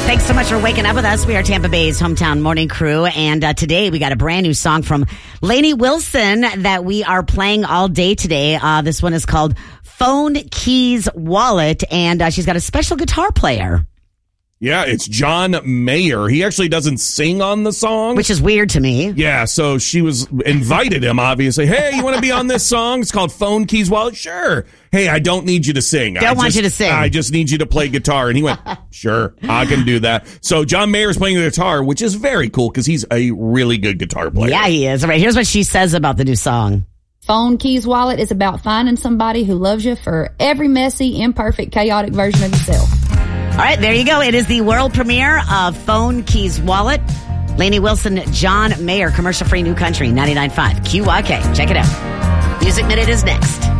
Thanks so much for waking up with us. We are Tampa Bay's hometown morning crew, and today we got a brand new song from Lainey Wilson that we are playing all day today. This one is called Phone Keys Wallet, and she's got a special guitar player. Yeah, it's John Mayer. He actually doesn't sing on the song. Which is weird to me. Yeah, so she invited him, obviously. Hey, you want to be on this song? It's called Phone Keys Wallet. Sure. Hey, I don't need you to sing. I just need you to play guitar. And he went, sure, I can do that. So John Mayer is playing the guitar, which is very cool because he's a really good guitar player. Yeah, he is. All right, here's what she says about the new song. Phone Keys Wallet is about finding somebody who loves you for every messy, imperfect, chaotic version of yourself. All right, there you go. It is the world premiere of Phone Keys Wallet. Lainey Wilson, John Mayer, commercial-free New Country, 99.5 QYK. Check it out. Music Minute is next.